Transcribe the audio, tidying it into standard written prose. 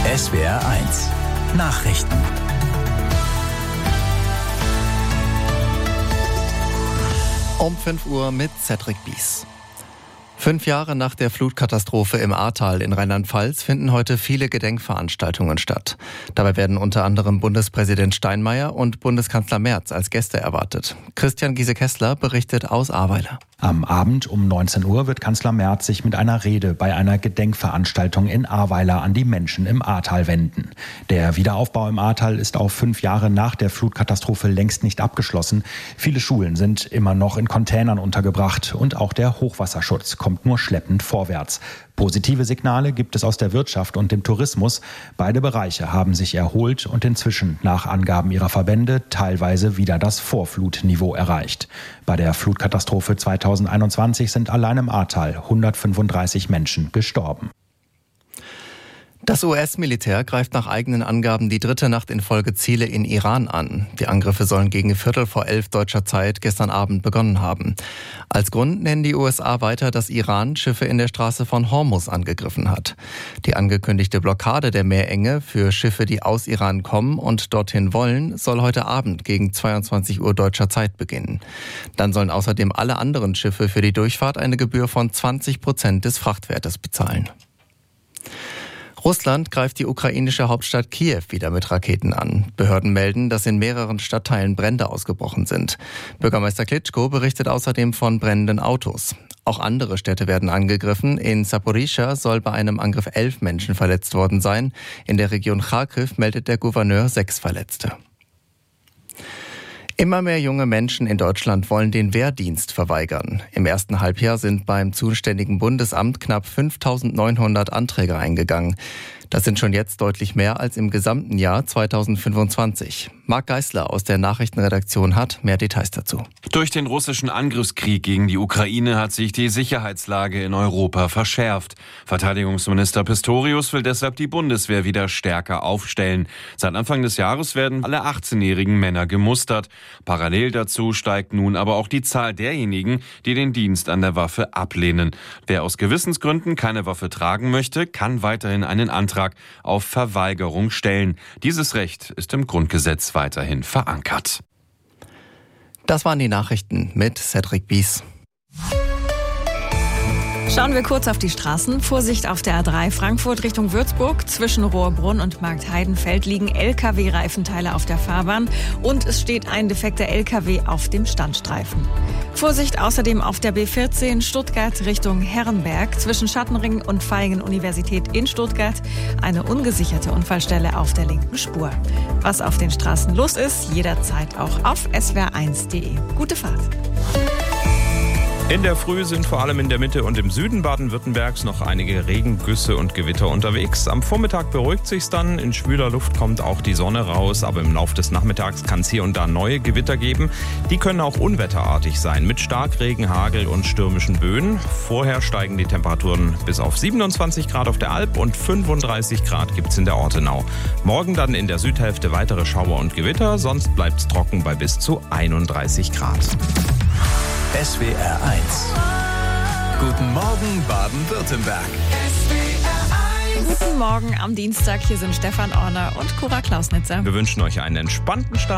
SWR1 Nachrichten. Um 5 Uhr mit Cedric Bies. 5 Jahre nach der Flutkatastrophe im Ahrtal in Rheinland-Pfalz finden heute viele Gedenkveranstaltungen statt. Dabei werden unter anderem Bundespräsident Steinmeier und Bundeskanzler Merz als Gäste erwartet. Christian Giese-Kessler berichtet aus Ahrweiler. Am Abend um 19 Uhr wird Kanzler Merz sich mit einer Rede bei einer Gedenkveranstaltung in Ahrweiler an die Menschen im Ahrtal wenden. Der Wiederaufbau im Ahrtal ist auf 5 Jahre nach der Flutkatastrophe längst nicht abgeschlossen. Viele Schulen sind immer noch in Containern untergebracht und auch der Hochwasserschutz kommt nur schleppend vorwärts. Positive Signale gibt es aus der Wirtschaft und dem Tourismus. Beide Bereiche haben sich erholt und inzwischen nach Angaben ihrer Verbände teilweise wieder das Vorflutniveau erreicht. Bei der Flutkatastrophe 2021 sind allein im Ahrtal 135 Menschen gestorben. Das US-Militär greift nach eigenen Angaben die 3. Nacht in Folge Ziele in Iran an. Die Angriffe sollen gegen 11:15 deutscher Zeit gestern Abend begonnen haben. Als Grund nennen die USA weiter, dass Iran Schiffe in der Straße von Hormuz angegriffen hat. Die angekündigte Blockade der Meerenge für Schiffe, die aus Iran kommen und dorthin wollen, soll heute Abend gegen 22 Uhr deutscher Zeit beginnen. Dann sollen außerdem alle anderen Schiffe für die Durchfahrt eine Gebühr von 20% des Frachtwertes bezahlen. Russland greift die ukrainische Hauptstadt Kiew wieder mit Raketen an. Behörden melden, dass in mehreren Stadtteilen Brände ausgebrochen sind. Bürgermeister Klitschko berichtet außerdem von brennenden Autos. Auch andere Städte werden angegriffen. In Saporischschja soll bei einem Angriff 11 Menschen verletzt worden sein. In der Region Charkiw meldet der Gouverneur 6 Verletzte. Immer mehr junge Menschen in Deutschland wollen den Wehrdienst verweigern. Im ersten Halbjahr sind beim zuständigen Bundesamt knapp 5.900 Anträge eingegangen. Das sind schon jetzt deutlich mehr als im gesamten Jahr 2025. Marc Geisler aus der Nachrichtenredaktion hat mehr Details dazu. Durch den russischen Angriffskrieg gegen die Ukraine hat sich die Sicherheitslage in Europa verschärft. Verteidigungsminister Pistorius will deshalb die Bundeswehr wieder stärker aufstellen. Seit Anfang des Jahres werden alle 18-jährigen Männer gemustert. Parallel dazu steigt nun aber auch die Zahl derjenigen, die den Dienst an der Waffe ablehnen. Wer aus Gewissensgründen keine Waffe tragen möchte, kann weiterhin einen Antrag auf Verweigerung stellen. Dieses Recht ist im Grundgesetz weiterhin verankert. Das waren die Nachrichten mit Cedric Bies. Schauen wir kurz auf die Straßen. Vorsicht auf der A3 Frankfurt Richtung Würzburg. Zwischen Rohrbrunn und Marktheidenfeld liegen LKW-Reifenteile auf der Fahrbahn und es steht ein defekter LKW auf dem Standstreifen. Vorsicht außerdem auf der B14 Stuttgart Richtung Herrenberg. Zwischen Schattenring und Vaihingen-Universität in Stuttgart eine ungesicherte Unfallstelle auf der linken Spur. Was auf den Straßen los ist, jederzeit auch auf swr1.de. Gute Fahrt! In der Früh sind vor allem in der Mitte und im Süden Baden-Württembergs noch einige Regengüsse und Gewitter unterwegs. Am Vormittag beruhigt sich's dann. In schwüler Luft kommt auch die Sonne raus. Aber im Laufe des Nachmittags kann es hier und da neue Gewitter geben. Die können auch unwetterartig sein mit Starkregen, Hagel und stürmischen Böen. Vorher steigen die Temperaturen bis auf 27 Grad auf der Alp und 35 Grad gibt's in der Ortenau. Morgen dann in der Südhälfte weitere Schauer und Gewitter. Sonst bleibt's trocken bei bis zu 31 Grad. SWR1 Guten Morgen Baden-Württemberg. Guten Morgen am Dienstag. Hier sind Stefan Orner und Cora Klausnitzer. Wir wünschen euch einen entspannten Start.